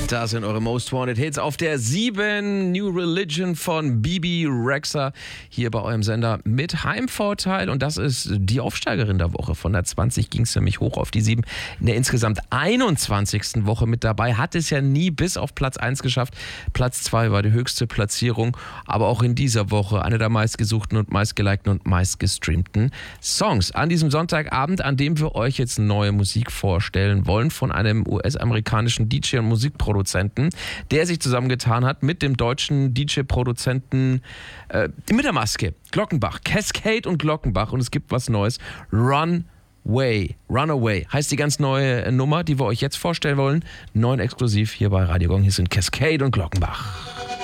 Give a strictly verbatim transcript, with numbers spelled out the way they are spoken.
Da sind eure Most Wanted Hits auf der sieben, New Religion von Bebe Rexha, hier bei eurem Sender mit Heimvorteil. Und das ist die Aufsteigerin der Woche. Von der zwanzig ging es nämlich hoch auf die sieben. In der insgesamt einundzwanzigsten Woche mit dabei. Hat es ja nie bis auf Platz eins geschafft. Platz zwei war die höchste Platzierung. Aber auch in dieser Woche eine der meistgesuchten und meistgelikten und meistgestreamten Songs. An diesem Sonntagabend, an dem wir euch jetzt neue Musik vorstellen wollen von einem U S-amerikanischen D J und Musikproduzenten, der sich zusammengetan hat mit dem deutschen D J-Produzenten äh, mit der Maske, Glockenbach, Cascade und Glockenbach, und es gibt was Neues, Runway, Runaway heißt die ganz neue Nummer, die wir euch jetzt vorstellen wollen, neun exklusiv hier bei Radio Gong. Hier sind Cascade und Glockenbach.